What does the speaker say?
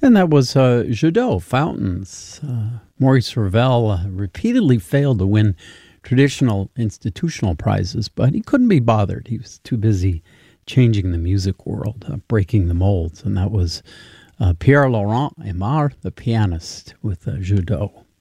And that was Jadot, Fountains. Maurice Ravel repeatedly failed to win traditional institutional prizes, but he couldn't be bothered. He was too busy changing the music world, breaking the molds. And that was Pierre Laurent Aimard, the pianist, with Jadot.